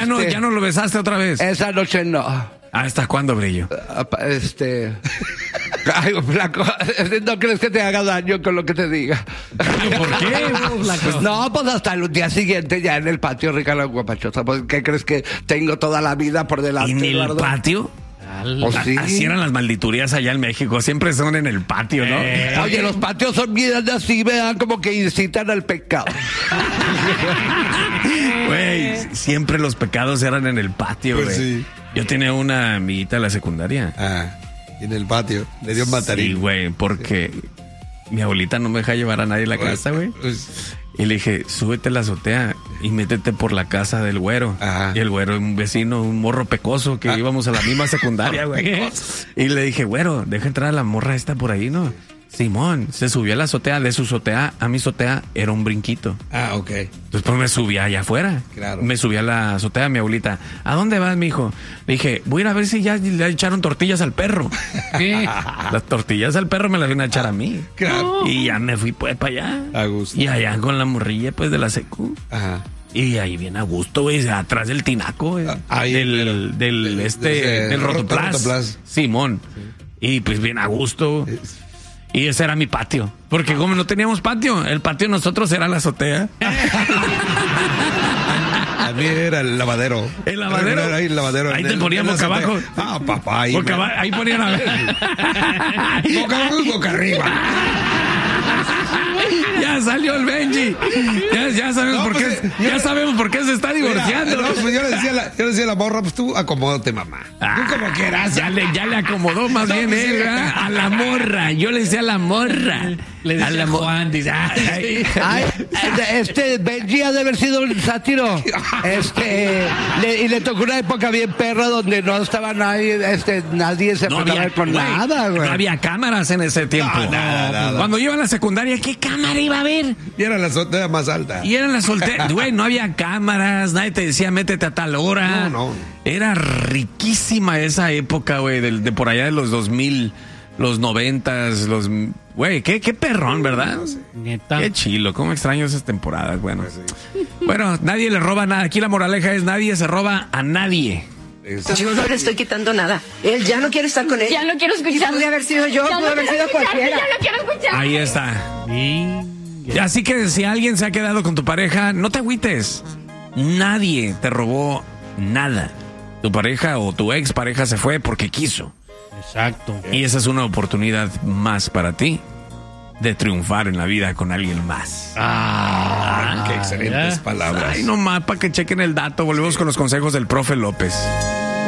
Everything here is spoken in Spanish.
ya no lo besaste otra vez. Esa noche no. ¿Hasta cuándo, Brillo? Ay, flaco, no crees que te haga daño con lo que te diga. ¿Por qué, flaco? No, pues hasta el día siguiente ya en el patio, Ricardo Guapachosa. Pues, ¿qué crees que tengo toda la vida por delante, ¿En el Eduardo? patio? Pues sí. Así eran las malditurías allá en México. Siempre son en el patio, ¿no? Oye, los patios son bien así, vean, como que incitan al pecado. Güey, siempre los pecados eran en el patio, güey. Pues sí. Yo tenía una amiguita en la secundaria. En el patio. Le dio un matarín. Sí, güey, porque mi abuelita no me deja llevar a nadie a la casa, güey. Y le dije, súbete a la azotea y métete por la casa del güero. Ajá. Y el güero, un vecino, un morro pecoso que íbamos a la misma secundaria, güey. Y le dije, güero, deja entrar a la morra esta por ahí, ¿no? Simón, se subió a la azotea. De su azotea a mi azotea era un brinquito. Ok. Entonces pues me subí allá afuera. Claro. Me subí a la azotea de mi abuelita. ¿A dónde vas, mijo? Le dije, voy a ir a ver si ya le echaron tortillas al perro. ¿Qué? Las tortillas al perro me las vienen a echar a mí. Claro. Y ya me fui pues para allá. A gusto. Y allá con la morrilla pues de la secu. Ajá. Y ahí bien a gusto, güey, atrás del tinaco, güey. Ahí, del Rotoplas. Rotoplas. Simón. Sí. Y pues bien a gusto. Y ese era mi patio. Porque como no teníamos patio, el patio de nosotros era la azotea. A mí era el lavadero. ¿El lavadero? Ahí, el lavadero. Ahí te ponían boca abajo. Papá. Ahí, ahí ponían a ver. boca abajo y boca arriba. Ya salió el Benji. Ya sabemos por qué. Ya sabemos por qué se está divorciando. Mira, pues yo le decía a la morra, pues tú acomódate, mamá. Tú como quieras. Ya le acomodó más bien pues, él, ¿verdad? A la morra. Yo le decía a la morra. Le decía a Juan, dice, Benji ha de haber sido un sátiro. Y le tocó una época bien perra donde no estaba nadie se podía ver con nada, güey. No había cámaras en ese tiempo. Nada. Cuando yo iba a la secundaria, ¿qué cámara iba a haber? Y era la azotea más alta. Y eran las solteras. Güey, no había cámaras, nadie te decía métete a tal hora. No. Era riquísima esa época, güey, de por allá de los 2000, los 90s, Güey, qué perrón, ¿verdad? No sé. Neta. Qué chilo, cómo extraño esas temporadas, bueno. Bueno, nadie le roba nada. Aquí la moraleja es nadie se roba a nadie. Yo no le estoy quitando nada. Él ya no quiere estar con él. Ya no quiero escuchar. Pude haber sido yo, pudo haber sido cualquiera. Ya no quiero escuchar. Ahí está. Así que si alguien se ha quedado con tu pareja, no te agüites. Nadie te robó nada. Tu pareja o tu expareja se fue porque quiso. Exacto. Y esa es una oportunidad más para ti de triunfar en la vida con alguien más. Qué excelentes palabras. Ay, nomás para que chequen el dato. Volvemos con los consejos del profe López.